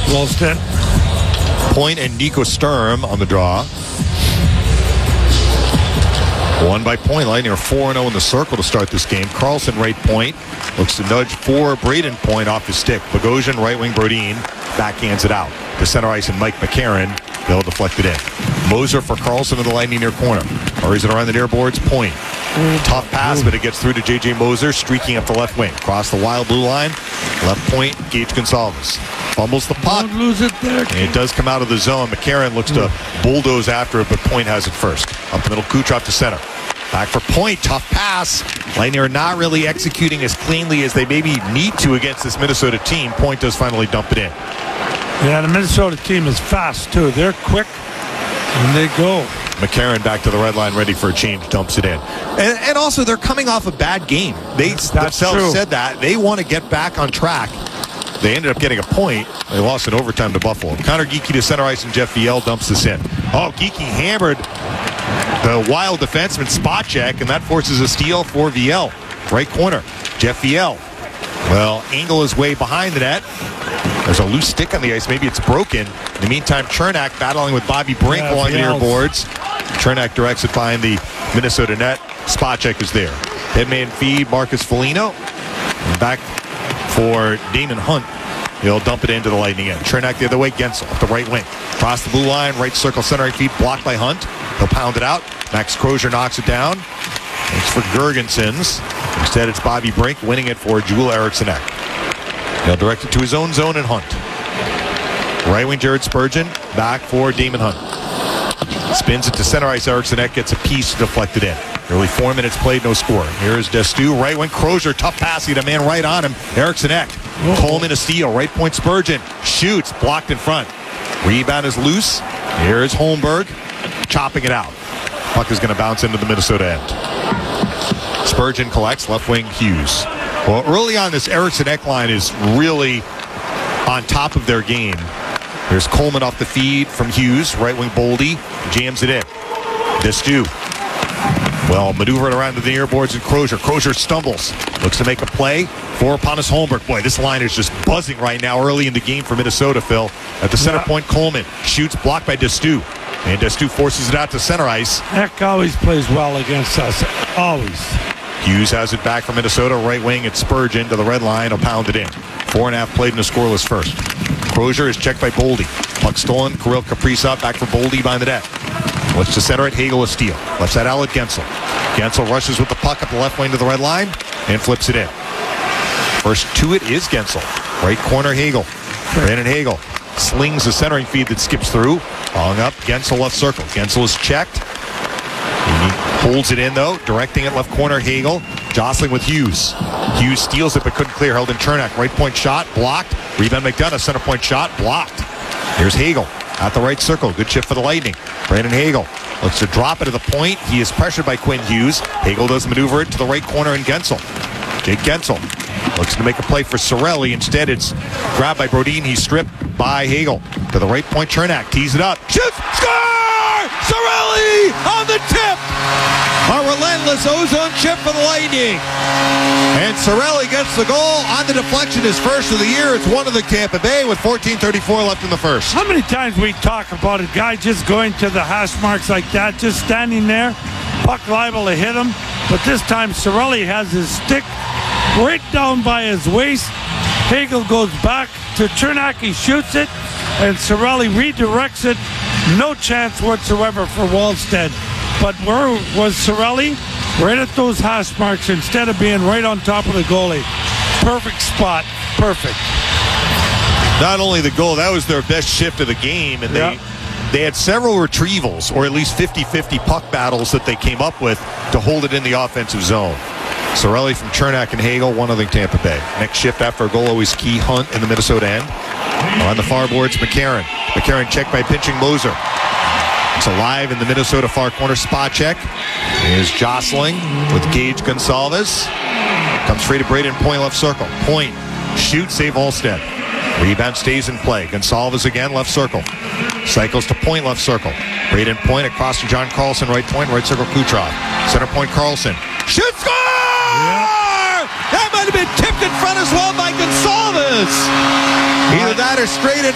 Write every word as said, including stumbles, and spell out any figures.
Wallstead. Point and Nico Sturm on the draw. One by Point. Lightning are four and oh in the circle to start this game. Carlson, right point. Looks to nudge for Braden Point off the stick. Bogosian, right wing. Brodin backhands it out. To center ice and Mike McCarron. They'll deflect it in. Moser for Carlson in the Lightning near corner. Hurries it around the near boards. Point. Tough pass, but it gets through to J J Moser, streaking up the left wing. Across the wild blue line. Left point, Gage Gonsalves. Fumbles the puck. Don't lose it there. And it does come out of the zone. McCarron looks to bulldoze after it, but Point has it first. Up the middle, Kucherov to center. Back for Point. Tough pass. Lightning are not really executing as cleanly as they maybe need to against this Minnesota team. Point does finally dump it in. Yeah, the Minnesota team is fast, too. They're quick, and they go. McCarron back to the red line, ready for a change, dumps it in. And, and also, they're coming off a bad game. They That's themselves true. said that. They want to get back on track. They ended up getting a point. They lost in overtime to Buffalo. Connor Geekie to center ice, and Jeff Viel dumps this in. Oh, Geekie hammered the Wild defenseman spot check, and that forces a steal for Viel. Right corner, Jeff Viel. Well, angle his way behind the net. There's a loose stick on the ice. Maybe it's broken. In the meantime, Chernak battling with Bobby Brink Yeah, along the near Viel's. boards. Chernak directs it behind the Minnesota net. Spot check is there. Headman feed, Marcus Foligno. And back for Damon Hunt. He'll dump it into the Lightning end. Chernak the other way. Gensel up the right wing. Across the blue line. Right circle centering feed. Blocked by Hunt. He'll pound it out. Max Crozier knocks it down. It's for Gergensons. Instead, it's Bobby Brink winning it for Joel Eriksson Ek. He'll direct it to his own zone and Hunt. Right wing Jared Spurgeon. Back for Damon Hunt. Spins it to center ice. Eriksson Ek gets a piece deflected in. Nearly four minutes played, no score. Here's Destu. Right wing Crozier. Tough pass. He had a man right on him. Eriksson Ek. Coleman a steal. Right point Spurgeon. Shoots. Blocked in front. Rebound is loose. Here's Holmberg. Chopping it out. Puck is going to bounce into the Minnesota end. Spurgeon collects. Left wing Hughes. Well, early on, this Eriksson Ek line is really on top of their game. There's Coleman off the feed from Hughes. Right wing Boldy jams it in. Destu. Well, maneuvered around to the near boards and Crozier. Crozier stumbles. Looks to make a play for Pontus Holmberg. Boy, this line is just buzzing right now early in the game for Minnesota, Phil. At the center Yeah. point, Coleman shoots, blocked by Destu. And Destu forces it out to center ice. Eck always plays well against us. Always. Hughes has it back from Minnesota. Right wing, it's Spurgeon to the red line. He'll pound it in. Four and a half played in a scoreless first. Crozier is checked by Boldy. Puck stolen. Kirill Kaprizov back for Boldy behind the net. Looks to center it. Hagel a steal. Left side outlet Gensel. Gensel rushes with the puck up the left wing to the red line and flips it in. First to it is Gensel. Right corner Hagel. Brandon Hagel slings the centering feed that skips through. Hung up. Gensel left circle. Gensel is checked. He holds it in though. Directing it left corner Hagel. Jostling with Hughes. Hughes steals it but couldn't clear. Held in Chernak. Right point shot. Blocked. Rebound McDonough. Center point shot. Blocked. Here's Hagel. At the right circle. Good shift for the Lightning. Brandon Hagel looks to drop it to the point. He is pressured by Quinn Hughes. Hagel does maneuver it to the right corner in Gensel. Jake Gensel looks to make a play for Cirelli. Instead, it's grabbed by Brodin. He's stripped by Hagel. To the right point, Chernak tees it up. Shoots! Score! Cirelli on the tip! A relentless ozone chip for the Lightning. And Cirelli gets the goal on the deflection, his first of the year. It's one of the Tampa Bay with fourteen thirty-four left in the first. How many times we talk about a guy just going to the hash marks like that, just standing there, puck liable to hit him. But this time, Cirelli has his stick right down by his waist. Hagel goes back to Chernak, he shoots it, and Cirelli redirects it. No chance whatsoever for Wallstead. But where was Cirelli? Right at those hash marks instead of being right on top of the goalie. Perfect spot. Perfect. Not only the goal, that was their best shift of the game, and Yep. they they had several retrievals, or at least fifty-fifty puck battles that they came up with to hold it in the offensive zone. Cirelli from Chernak and Hagel, one other Tampa Bay. Next shift after a goal, always key. Hunt in the Minnesota end. On the far boards, McCarron. McCarron checked by pinching Moser. It's alive in the Minnesota far corner. Spot check is jostling with Gage Gonsalves. Comes free to Braden Point left circle. Point shoots, save Olstead. Rebound stays in play. Gonsalves again left circle. Cycles to Point left circle. Braden Point across to John Carlson right point. Right circle Kucherov. Center point Carlson. Shoot, score! That might have been tipped in front as well by Gonsalves. Either that or straight in